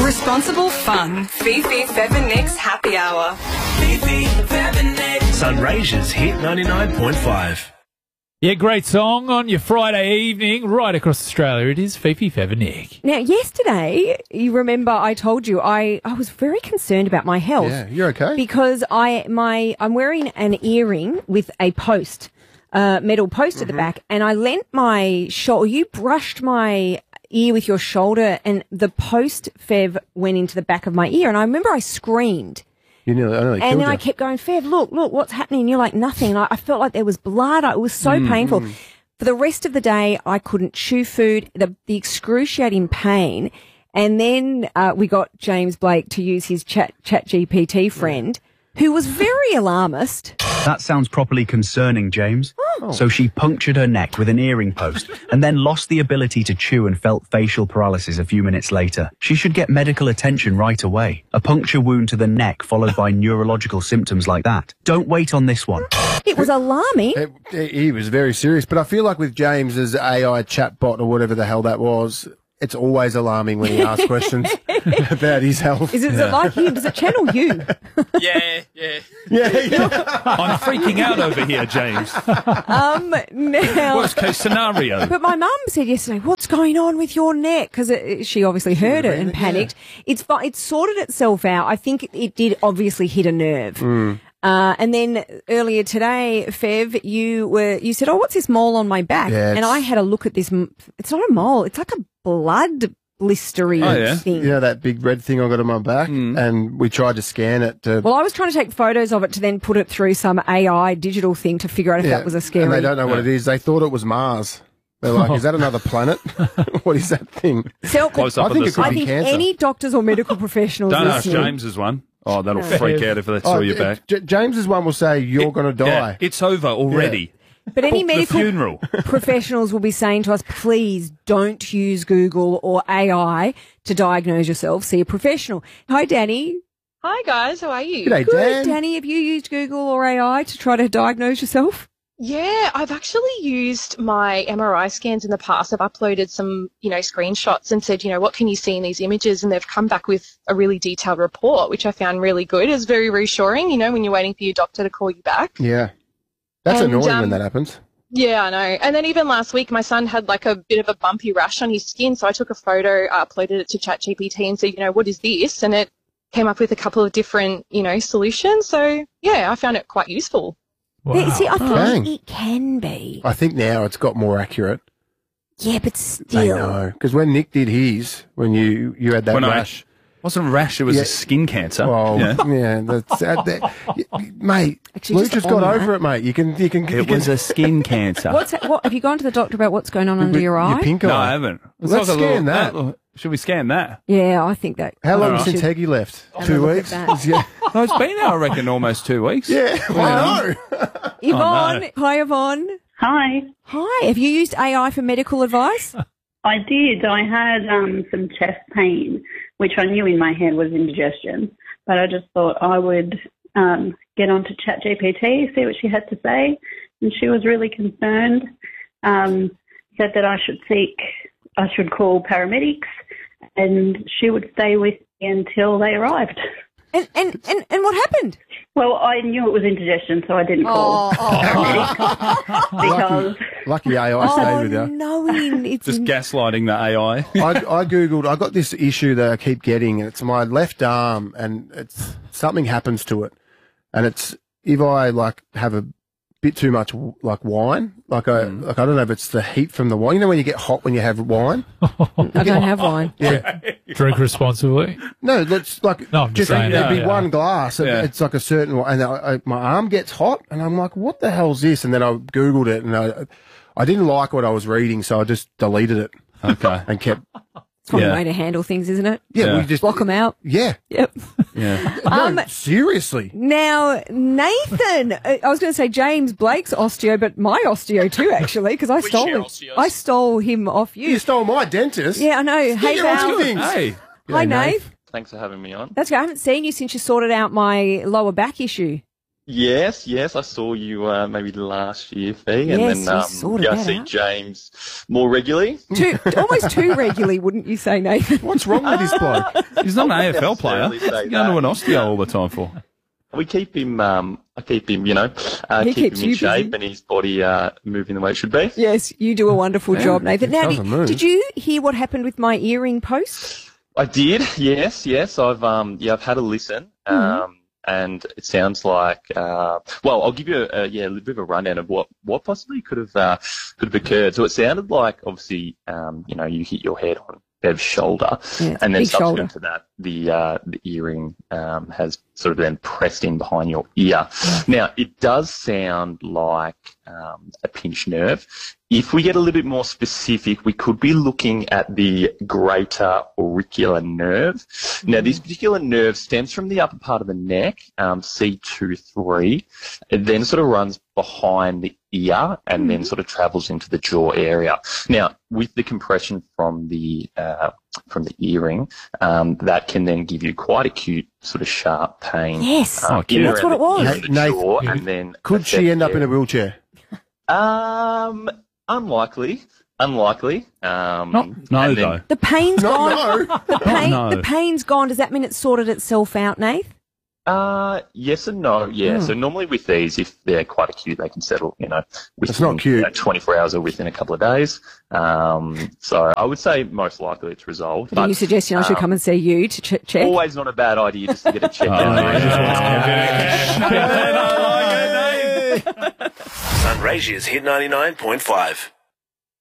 Responsible fun. Fifi, Fev and Nick's Happy Hour. Fifi, Fev and Nick. Sunraysia's Hit 99.5. Yeah, great song on your Friday evening right across Australia. It is Fifi, Fev and Nick. Now, yesterday, you remember I told you I was very concerned about my health. Yeah, you're okay. Because I'm wearing an earring with a post, metal post at the back, and I leant my shoulder. You brushed my ear with your shoulder, and the post, Fev, went into the back of my ear, and I remember I screamed. I nearly and killed then you. I kept going, Fev, look, what's happening? And you're like, nothing. And I felt like there was blood. It was so painful. For the rest of the day, I couldn't chew food, the excruciating pain. And then we got James Blake to use his chat GPT friend, who was very alarmist. That sounds properly concerning, James. So she punctured her neck with an earring post and then lost the ability to chew and felt facial paralysis a few minutes later. She should get medical attention right away. A puncture wound to the neck followed by neurological symptoms like that. Don't wait on this one. It was alarming. He was very serious, but I feel like with James's AI chatbot or whatever the hell that was, it's always alarming when he asks questions about his health. Is it like him? Does it channel you? Yeah. I'm freaking out over here, James. Now, Worst case scenario. but my mum said yesterday, "What's going on with your neck?" Because she obviously heard it and panicked. It's sorted itself out. I think it did obviously hit a nerve. And then earlier today, Fev, you said, "Oh, what's this mole on my back?" Yeah, and I had a look at this. It's not a mole. It's like a blood blistery thing. You know that big red thing I got on my back? And we tried to scan it to... Well, I was trying to take photos of it to then put it through some AI digital thing to figure out if that was a scary... And they don't know what it is. They thought it was Mars. They're like, is that another planet? What is that thing? Close up I think of it could I be think cancer. any doctors or medical professionals Don't ask listening- James's one. Oh, that'll freak out if they saw your back. James's one will say, you're going to die. Yeah, it's over already. But any Book the medical funeral. professionals will be saying to us, please don't use Google or AI to diagnose yourself. See a professional. Hi, Danny. Hi guys, how are you? G'day, Good, Dan. Danny. Have you used Google or AI to try to diagnose yourself? Yeah, I've actually used my MRI scans in the past. I've uploaded some, screenshots and said, what can you see in these images? And they've come back with a really detailed report, which I found really good. It's very reassuring, when you're waiting for your doctor to call you back. Yeah. That's And, annoying when that happens. Yeah, I know. And then even last week, my son had like a bit of a bumpy rash on his skin. So I took a photo, uploaded it to ChatGPT and said, what is this? And it came up with a couple of different, solutions. So yeah, I found it quite useful. Yeah, see, I Dang. think it can be. I think now it's got more accurate. Yeah, but I still. know. Because when Nick did his, when you had that When rash... Wasn't rash, it was Yeah. a skin cancer. Oh, Yeah. that's mate. Actually, Luke just just got on over it, mate. You can. It was a skin cancer. What have you gone to the doctor about what's going on under your eye? Your pink No, I eye. haven't. Let's scan that. Should we scan that? Yeah, I think that. How long Alright. since Heggy left? Have a 2 look at weeks. that. Yeah, No, it's been, I reckon, almost 2 weeks. yeah. I know. Yvonne. no. Hi, Yvonne. Hi. Hi. Have you used AI for medical advice? I did. I had some chest pain, which I knew in my head was indigestion, but I just thought I would get onto ChatGPT, see what she had to say, and she was really concerned. Said that I should call paramedics, and she would stay with me until they arrived. And what happened? Well, I knew it was indigestion, so I didn't call because Lucky AI stayed with you. knowing it's Just gaslighting the AI. I googled. I got this issue that I keep getting, and it's my left arm, and it's something happens to it, and it's if I have a bit too much wine, I don't know if it's the heat from the wine. You know when you get hot when you have wine. I don't have wine. Yeah. Drink responsibly. No, let's No, I'm just saying, there'd be yeah. one glass. And Yeah. it's like a certain one, and my arm gets hot, and I'm like, "What the hell's this?" And then I googled it, and I didn't like what I was reading, so I just deleted it Okay. and kept. It's one Yeah. way to handle things, isn't it? Yeah, we just Block them out. Yeah, Yep. Yeah. no, seriously. Now, Nathan, I was going to say James Blake's osteo, but my osteo too, actually, because I stole him off you. You stole my dentist. Yeah, I know. Hey, Get on Val. to things. Hey. Hi, G'day, Nave. Thanks for having me on. That's good. I haven't seen you since you sorted out my lower back issue. Yes, I saw you maybe last year, Fee, and Yes, then we sorted I that see out. James more regularly. Almost too regularly, wouldn't you say, Nathan? What's wrong with this bloke? He's not an AFL player. necessarily say He's going to an that. osteo all the time for. We keep him. I keep him. He keep keeps him in you shape busy. and his body moving the way it should be. Yes, you do a wonderful job, Nathan. Now, doesn't move. did you hear what happened with my earring post? I did. Yes. I've I've had a listen. And it sounds like, well, I'll give you a little bit of a rundown of what possibly could have occurred. So it sounded like, obviously, you hit your head on Bev's shoulder, Yeah, it's and then big shoulder. subsequent to that, the earring has sort of then pressed in behind your ear. Now, it does sound like a pinched nerve. If we get a little bit more specific, we could be looking at the greater auricular nerve. Now, this particular nerve stems from the upper part of the neck, C2-3. It then sort of runs behind the ear and then sort of travels into the jaw area. Now, with the compression from the earring, that can then give you quite acute sort of sharp pain. Yes, in and that's what around it was. the ear and the Nathan, jaw, and then Could she end up in a wheelchair? Unlikely. No, And though. then- The pain's gone. No. The pain's gone. Does that mean it's sorted itself out, Nath? Yes and no. Yeah. So normally with these, if they're quite acute, they can settle. Within, It's not cute. 24 hours or within a couple of days. So I would say most likely it's resolved. Are you suggesting I should come and see you to check? Always not a bad idea just to get it checked out. Sunraysia's Hit 99.5.